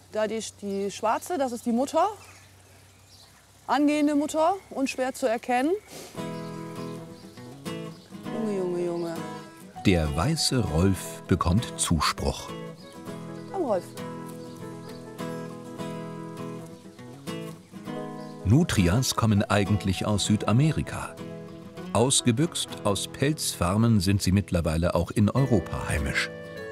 Da die schwarze, das ist die Mutter. Angehende Mutter, unschwer zu erkennen. Junge, Junge, Junge. Der weiße Rolf bekommt Zuspruch. Am Rolf. Nutrias kommen eigentlich aus Südamerika. Ausgebüxt aus Pelzfarmen sind sie mittlerweile auch in Europa heimisch.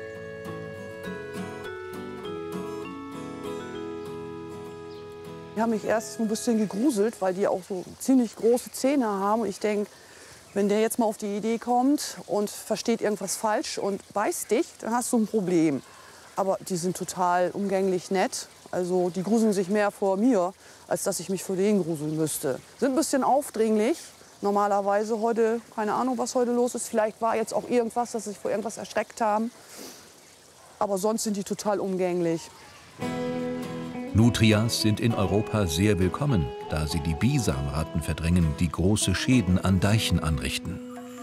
Die haben mich erst ein bisschen gegruselt, weil die auch so ziemlich große Zähne haben. Und ich denke, wenn der jetzt mal auf die Idee kommt und versteht irgendwas falsch und beißt dich, dann hast du ein Problem. Aber die sind total umgänglich nett. Also die gruseln sich mehr vor mir, als dass ich mich vor denen gruseln müsste. Sind ein bisschen aufdringlich. Normalerweise heute, keine Ahnung, was heute los ist. Vielleicht war jetzt auch irgendwas, dass sie sich vor irgendwas erschreckt haben. Aber sonst sind die total umgänglich. Nutrias sind in Europa sehr willkommen, da sie die Bisamratten verdrängen, die große Schäden an Deichen anrichten.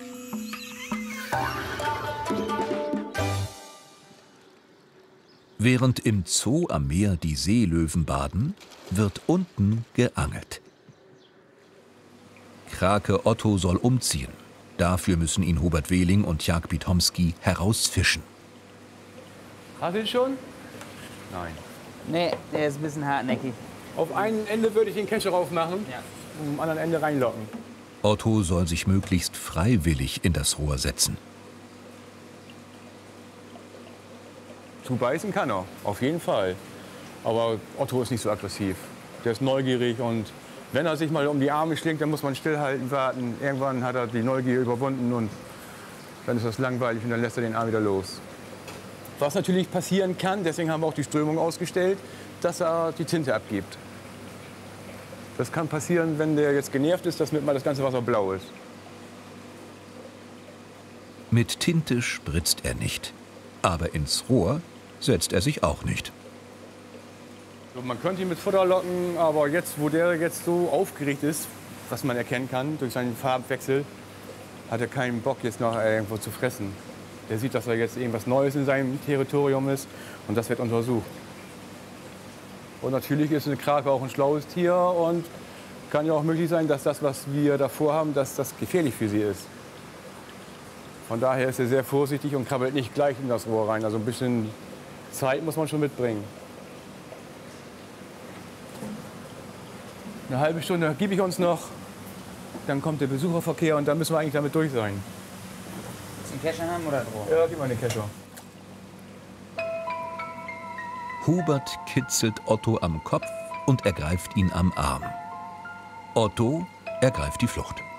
Während im Zoo am Meer die Seelöwen baden, wird unten geangelt. Krake Otto soll umziehen. Dafür müssen ihn Hubert Wehling und Jörg Bitomski herausfischen. Hast du ihn schon? Nein. Nee, der ist ein bisschen hartnäckig. Auf einem Ende würde ich den Kescher aufmachen, Ja. und am anderen Ende reinlocken. Otto soll sich möglichst freiwillig in das Rohr setzen. Zubeißen kann er, auf jeden Fall. Aber Otto ist nicht so aggressiv. Der ist neugierig und wenn er sich mal um die Arme schlingt, dann muss man stillhalten, warten. Irgendwann hat er die Neugier überwunden und dann ist das langweilig und dann lässt er den Arm wieder los. Was natürlich passieren kann, deswegen haben wir auch die Strömung ausgestellt, dass er die Tinte abgibt. Das kann passieren, wenn der jetzt genervt ist, dass mit mal das ganze Wasser blau ist. Mit Tinte spritzt er nicht. Aber ins Rohr setzt er sich auch nicht. Man könnte ihn mit Futter locken, aber jetzt, wo der jetzt so aufgeregt ist, was man erkennen kann durch seinen Farbwechsel, hat er keinen Bock, jetzt noch irgendwo zu fressen. Der sieht, dass er jetzt irgendwas Neues in seinem Territorium ist und das wird untersucht. Und natürlich ist eine Krake auch ein schlaues Tier und kann ja auch möglich sein, dass das, was wir davor haben, dass das gefährlich für sie ist. Von daher ist er sehr vorsichtig und krabbelt nicht gleich in das Rohr rein. Also ein bisschen Zeit muss man schon mitbringen. Eine halbe Stunde gebe ich uns noch, dann kommt der Besucherverkehr und dann müssen wir eigentlich damit durch sein. Willst du einen Kescher haben oder ein Rohr? Ja, gib mal den Kescher. Hubert kitzelt Otto am Kopf und ergreift ihn am Arm. Otto ergreift die Flucht.